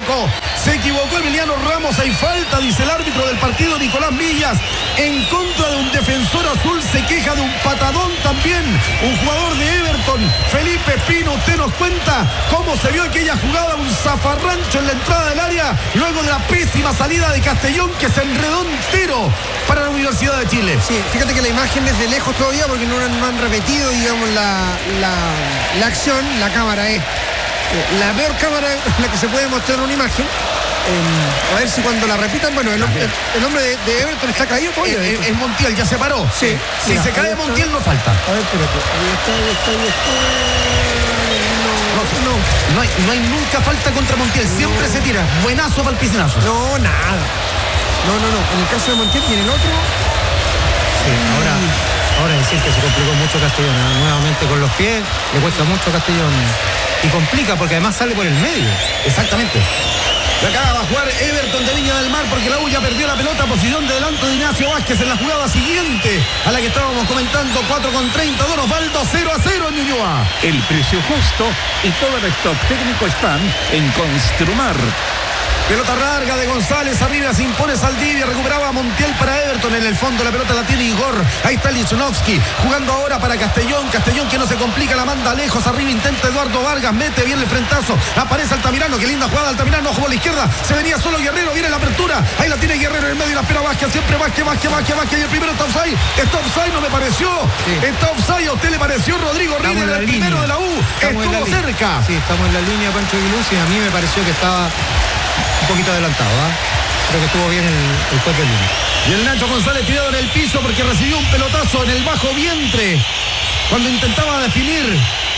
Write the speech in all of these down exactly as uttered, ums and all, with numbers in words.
equivocó. Se equivocó Emiliano Ramos. Hay falta, dice el árbitro del partido, Nicolás Millas, en contra de un defensor azul. Se queja de un patadón también un jugador de Everton. Felipe Espino, usted nos cuenta cómo se vio aquella jugada, un zafarrancho en la entrada del área, luego de la pésima salida de Castellón, que se enredó entero para la Universidad de Chile. Sí, fíjate que la imagen desde lejos todavía, porque no, no han repetido, digamos, la, la, la acción. La cámara es la peor cámara la que se puede mostrar una imagen. Eh, a ver si cuando la repitan, bueno, el, el, el hombre de, de Everton está caído todavía. El, el, el Montiel ya se paró. Sí. Si Mira, se cae Montiel, no falta. A ver, espérate. Ahí está, ahí está, ahí está. No, no, no, hay, no hay nunca falta contra Montiel. Siempre no se tira. Buenazo para el piscinazo. No, nada. No, no, no. En el caso de Montiel y en el otro. Sí, ahora, ahora decir que se complicó mucho Castellón, ¿eh? Nuevamente con los pies, le cuesta mucho a Castellón. Y complica porque además sale por el medio. Exactamente. Y acá va a jugar Everton de Viña del Mar, porque la U ya perdió la pelota. Posición de adelanto de Ignacio Vázquez en la jugada siguiente a la que estábamos comentando. Cuatro con treinta, Don Osvaldo, cero a cero en Ñuñoa. El precio justo y todo el stock técnico están en Construmar. Pelota larga de González, arriba se impone Saldivia, recuperaba a Montiel para Everton. En el fondo la pelota la tiene Igor, ahí está Lichnowsky, jugando ahora para Castellón. Castellón que no se complica, la manda lejos, arriba intenta Eduardo Vargas, mete bien el frentazo, aparece Altamirano, qué linda jugada Altamirano, jugó a la izquierda, se venía solo Guerrero, viene la apertura, ahí la tiene Guerrero en el medio y la espera Vázquez, siempre Vázquez, Vázquez, Vázquez, Vázquez, y el primero está offside, está offside, no me pareció, sí. Está offside, ¿a usted le pareció? Rodrigo Ríos, el primero de la U, estamos estuvo cerca. Sí, estamos en la línea, Pancho Aguiluz, y a mí me pareció que estaba un poquito adelantado, ¿eh? Creo que estuvo bien el, el juez de línea. Y el Nacho González tirado en el piso porque recibió un pelotazo en el bajo vientre cuando intentaba definir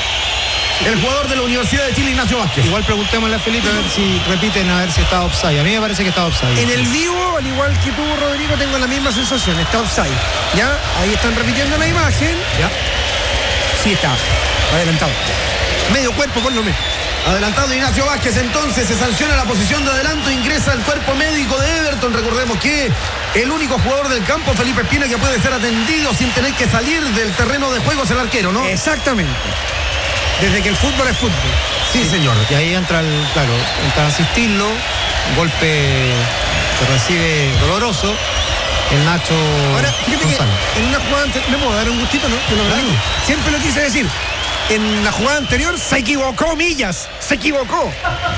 el jugador de la Universidad de Chile, Ignacio Vázquez. Igual preguntémosle a Felipe a ver si repiten, a ver si está offside. A mí me parece que está offside. En el vivo, al igual que tú, Rodrigo, tengo la misma sensación, está offside. Ya, ahí están repitiendo la imagen. Ya. Sí está, adelantado. Medio cuerpo por lo menos. Adelantado Ignacio Vázquez, entonces se sanciona la posición de adelanto, ingresa el cuerpo médico de Everton. Recordemos que el único jugador del campo, Felipe Espina, que puede ser atendido sin tener que salir del terreno de juego es el arquero, ¿no? Exactamente. Desde que el fútbol es fútbol. Sí, señor. Y ahí entra el, claro, entra a asistirlo, un golpe que recibe doloroso el Nacho. Ahora, fíjate González. Que en una jugada anterior, me puedo dar un gustito, ¿no? Lo claro. Siempre lo quise decir. En la jugada anterior se equivocó Millas, se equivocó.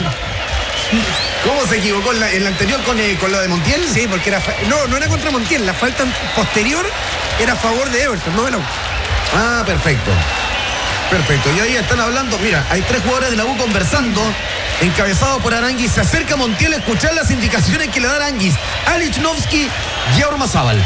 ¿Cómo se equivocó en la, en la anterior con, eh, con la de Montiel? Sí, porque era fa- no, no era contra Montiel, la falta posterior era a favor de Everton, no de la U. Ah, perfecto. Perfecto, y ahí están hablando, mira, hay tres jugadores de la U conversando, encabezado por Aranguis. Se acerca Montiel a escuchar las indicaciones que le da Aranguis a Lichnowsky y a Ormazábal.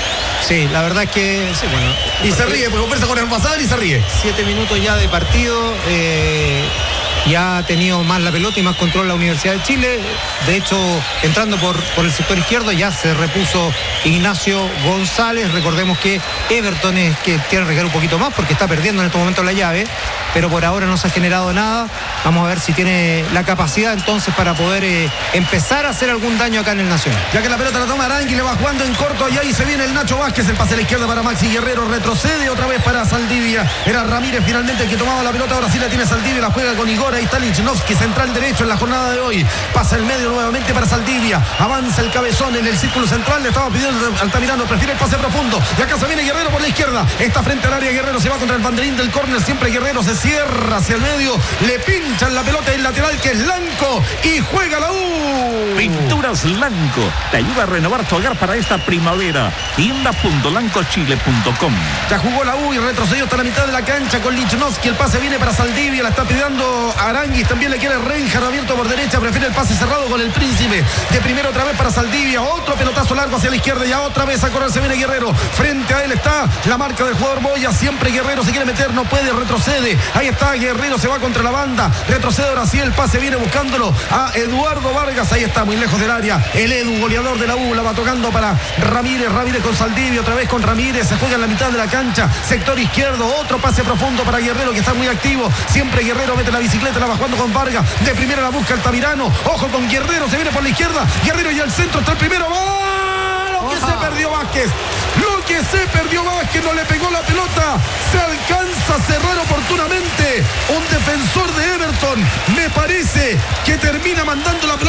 Sí, la verdad es que sí, bueno. Y se ríe, pues conversa con Ormazábal y se ríe. Siete minutos ya de partido. Eh, ya ha tenido más la pelota y más control la Universidad de Chile. De hecho, entrando por, por el sector izquierdo ya se repuso Ignacio González. Recordemos que Everton es que tiene que regar un poquito más porque está perdiendo en estos momentos la llave, pero por ahora no se ha generado nada. Vamos a ver si tiene la capacidad entonces para poder eh, empezar a hacer algún daño acá en el Nacional. Ya que la pelota la toma Arangui, le va jugando en corto y ahí se viene el Nacho Vázquez, el pase a la izquierda para Maxi Guerrero, retrocede otra vez para Saldivia. Era Ramírez finalmente el que tomaba la pelota, ahora sí la tiene Saldivia, la juega con Igor, ahí está Lichnowsky, central derecho en la jornada de hoy. Pasa el medio nuevamente para Saldivia, avanza el cabezón en el círculo central, le estaba pidiendo Altamirano, prefiere el pase profundo. Y acá se viene Guerrero por la izquierda, está frente al área Guerrero, se va contra el banderín del córner, siempre Guerrero se cierra hacia el medio, le pinchan la pelota en lateral que es Lanco y juega la U. Pinturas Lanco te ayuda a renovar tu hogar para esta primavera. tienda punto lanco chile punto com. Ya jugó la U y retrocedió hasta la mitad de la cancha con Lichnowsky, el pase viene para Saldivia, la está pidiendo Aranguis, también le quiere Renjar abierto por derecha, prefiere el pase cerrado con el Príncipe, de primero otra vez para Saldivia, otro pelotazo largo hacia la izquierda y otra vez a correr se viene Guerrero, frente a él está la marca del jugador Moya, siempre Guerrero se quiere meter, no puede, retrocede, ahí está Guerrero, se va contra la banda, retrocede ahora sí, el pase viene buscándolo a Eduardo Vargas, ahí está muy lejos del área, el Edu, goleador de la U, la va tocando para Ramírez, Ramírez con Saldivia, otra vez con Ramírez, se juega en la mitad de la cancha, sector izquierdo, otro pase profundo para Guerrero que está muy activo, siempre Guerrero mete la bicicleta, la va jugando con Vargas, de primera la busca Altamirano, ojo con Guerrero, se viene por la izquierda, Guerrero y al centro está el primero, ¡va! Lo que se perdió Vázquez, lo que se perdió Vázquez, no le pegó la pelota, se alcanza a cerrar oportunamente, un defensor de Everton, me parece que termina mandando la pelota